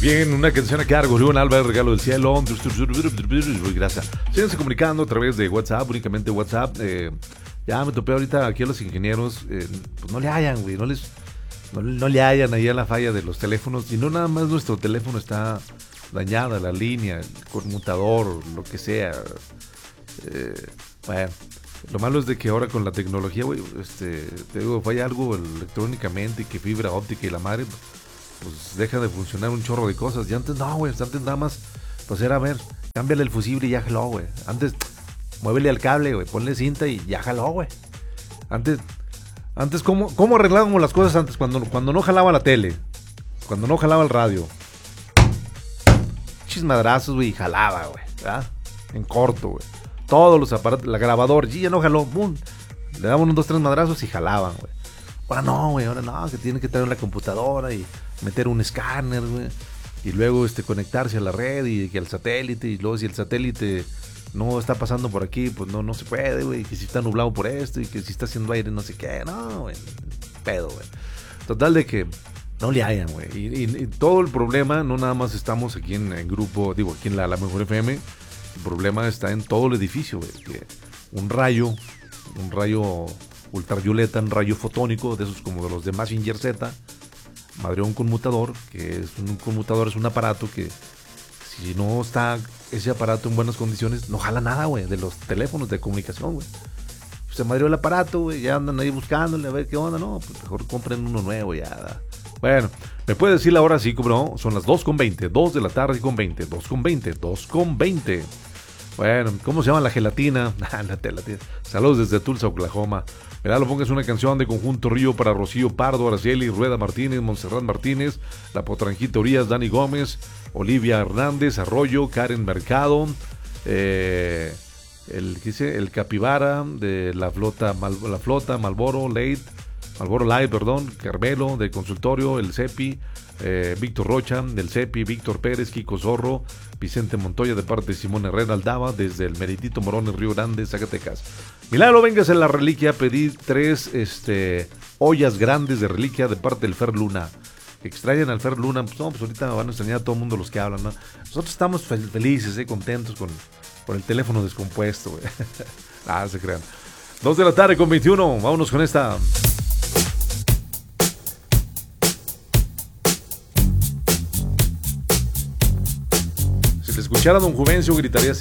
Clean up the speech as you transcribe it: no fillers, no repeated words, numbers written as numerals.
Bien, una canción a cargo de un Álvaro Regalo del Cielo. Gracias. Síganse comunicando a través de WhatsApp, únicamente WhatsApp. Ya me topé ahorita aquí a los ingenieros. Pues no le hallan, güey. No le hallan ahí a la falla de los teléfonos. Y no nada más nuestro teléfono está dañada, la línea, el conmutador, lo que sea. Bueno, lo malo es de que ahora con la tecnología, güey, te digo, falla algo electrónicamente, que fibra óptica y la madre, pues deja de funcionar un chorro de cosas. Y antes no, güey, antes nada más, pues era, a ver, cámbiale el fusible y ya jaló, güey. Antes, muévele al cable, güey, ponle cinta y ya jaló, güey. Antes, ¿cómo arreglábamos las cosas antes? Cuando no jalaba la tele, cuando no jalaba el radio. Chismadrazos, güey, y jalaba, güey, ¿verdad? En corto, güey. Todos los aparatos, la grabadora, ya no jaló, boom. Le daban unos 2-3 madrazos y jalaban, güey. Ahora no, güey, que tiene que traer la computadora y meter un escáner, güey. Y luego conectarse a la red y que al satélite. Y luego si el satélite no está pasando por aquí, pues no se puede, güey. Que si está nublado por esto y que si está haciendo aire no sé qué. No, güey, pedo, güey. Total de que no le hayan, güey. Y todo el problema, no nada más estamos aquí en grupo, digo, aquí en la Mejor FM. El problema está en todo el edificio, güey. Que un rayo ultravioleta, un rayo fotónico, de esos como de los de Mazinger Z, madreó un conmutador, que es un conmutador, es un aparato que si no está ese aparato en buenas condiciones, no jala nada, güey, de los teléfonos de comunicación, güey. Se madreó el aparato, güey, ya andan ahí buscándole a ver qué onda, no, pues mejor compren uno nuevo, ya. Bueno, me puede decir la hora, sí, como no, son las 2:20, 2 de la tarde con 20, 2:20. Bueno, ¿cómo se llama la gelatina? La gelatina. Saludos desde Tulsa, Oklahoma. Mira, lo pongas una canción de Conjunto Río para Rocío Pardo, Araceli, Rueda Martínez, Montserrat Martínez, La Potranjita Urias, Dani Gómez, Olivia Hernández, Arroyo, Karen Mercado, el Capibara de la flota Malboro Light, Carmelo del Consultorio, el CEPI, Víctor Rocha del CEPI, Víctor Pérez, Kiko Zorro, Vicente Montoya de parte de Simón Herrera Aldaba, desde el Meritito Morón en Río Grande, Zacatecas. Milagro, vengas en la reliquia, pedí 3 ollas grandes de reliquia de parte del Fer Luna. Extrañan al Fer Luna, pues no, pues ahorita van a extrañar a todo el mundo los que hablan, ¿no? Nosotros estamos felices, contentos con el teléfono descompuesto, güey. Se crean. 2 de la tarde con 21, vámonos con esta. Si te escuchara Don Juvencio, gritaría